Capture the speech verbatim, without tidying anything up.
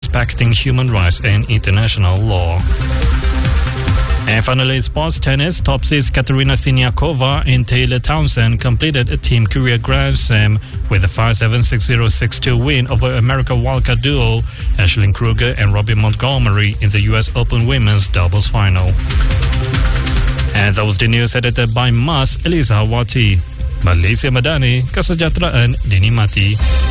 respecting human rights and international law. And finally, sports tennis. Top seeds Katerina Siniakova and Taylor Townsend completed a team career Grand Slam with a five seven, six zero, six two win over American wildcard duo Ashlyn Kruger and Robin Montgomery in the U S Open Women's Doubles Final. And that was the news edited by Mas Eliza Wati. Malaysia Madani, kesejahteraan dinikmati.